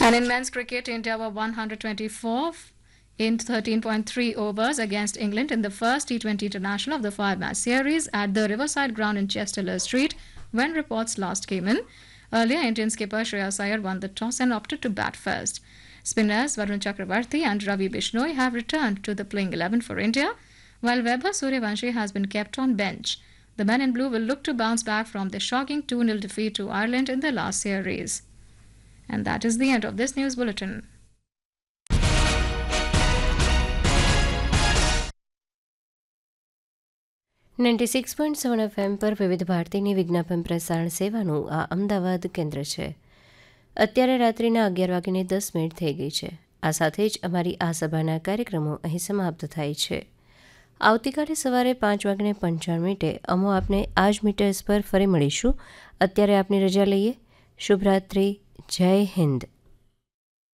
And in men's cricket, India were 124 in 13.3 overs against England in the first T20 international of the five-match series at the Riverside Ground in Chester Street when reports last came in. Earlier, Indian skipper Shreyas Iyer won the toss and opted to bat first. Spinners Varun Chakravarti and Ravi Bishnoi have returned to the playing 11 for India, while Vaibhav Suryavanshi has been kept on bench. The men in blue will look to bounce back from the shocking 2-0 defeat to Ireland in the last series. And that is the end of this news bulletin. .7 FM પર વિવિધ ભારતીની વિજ્ઞાપન પ્રસારણ સેવાનું આ અમદાવાદ કેન્દ્ર છે. અત્યારે રાત્રિના 11:10 થઈ ગઈ છે. આ સાથે જ અમારી આ સભાના કાર્યક્રમો અહીં સમાપ્ત થાય છે. આવતીકાલે સવારે 5:55 અમો આપને આ જ મીટર્સ પર ફરી મળીશું. અત્યારે આપની રજા લઈએ. શુભરાત્રિ. જય હિન્દ.